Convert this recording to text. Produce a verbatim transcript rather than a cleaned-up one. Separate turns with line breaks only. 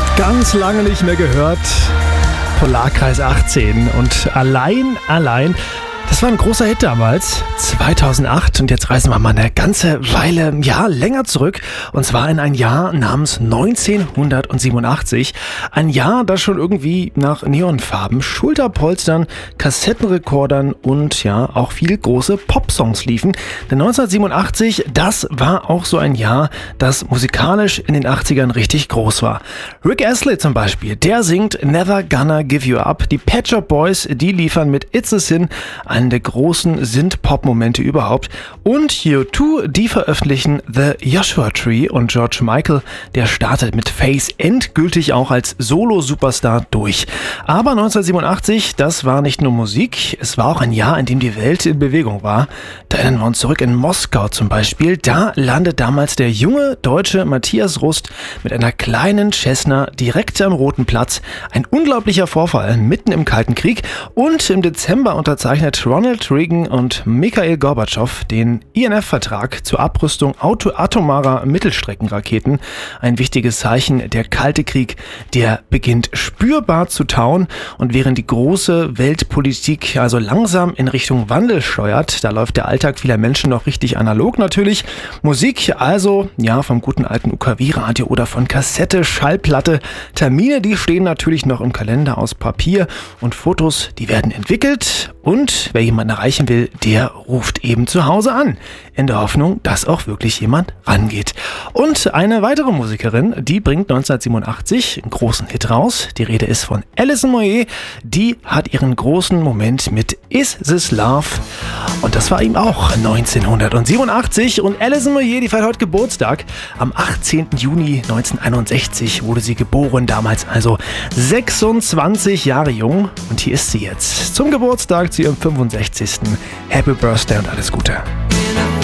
Ganz lange nicht mehr gehört. Polarkreis achtzehn und allein, allein. Das war ein großer Hit damals, zweitausendacht, und jetzt reisen wir mal eine ganze Weile, ja, länger zurück, und zwar in ein Jahr namens neunzehnhundertsiebenundachtzig. Ein Jahr, das schon irgendwie nach Neonfarben, Schulterpolstern, Kassettenrekordern und ja, auch viele große Popsongs liefen. Denn neunzehnhundertsiebenundachtzig, das war auch so ein Jahr, das musikalisch in den achtzigern richtig groß war. Rick Astley zum Beispiel, der singt Never Gonna Give You Up. Die Pet Shop Boys, die liefern mit It's a Sin einen der großen Synth-Pop-Momente überhaupt. Und U zwei, die veröffentlichen The Joshua Tree, und George Michael, der startet mit Face endgültig auch als Solo-Superstar durch. Aber neunzehnhundertsiebenundachtzig, das war nicht nur Musik, es war auch ein Jahr, in dem die Welt in Bewegung war. Da erinnern wir uns zurück in Moskau zum Beispiel. Da landet damals der junge Deutsche Matthias Rust mit einer kleinen Cessna direkt am Roten Platz. Ein unglaublicher Vorfall mitten im Kalten Krieg. Und im Dezember unterzeichnet Ronald Reagan und Mikhail Gorbatschow den I N F-Vertrag zur Abrüstung auto- atomarer Mittelstreckenraketen. Ein wichtiges Zeichen. Der Kalte Krieg, der beginnt spürbar zu tauen, und während die große Weltpolitik also langsam in Richtung Wandel steuert, da läuft der Alltag vieler Menschen noch richtig analog natürlich. Musik also, ja, vom guten alten U K W-Radio oder von Kassette, Schallplatte. Termine, die stehen natürlich noch im Kalender aus Papier, und Fotos, die werden entwickelt, und wer jemanden erreichen will, der ruft eben zu Hause an, in der Hoffnung, dass auch wirklich jemand rangeht. Und eine weitere Musikerin, die bringt neunzehnhundertsiebenundachtzig einen großen Hit raus. Die Rede ist von Alison Moyet. Die hat ihren großen Moment mit Is This Love? Und das war ihm auch neunzehnhundertsiebenundachtzig. Und Alison Moyet, die feiert heute Geburtstag. Am achtzehnten Juni neunzehnhunderteinundsechzig wurde sie geboren, damals also sechsundzwanzig Jahre jung. Und hier ist sie jetzt zum Geburtstag, zu ihrem fünfundsechzigsten Happy Birthday und alles Gute.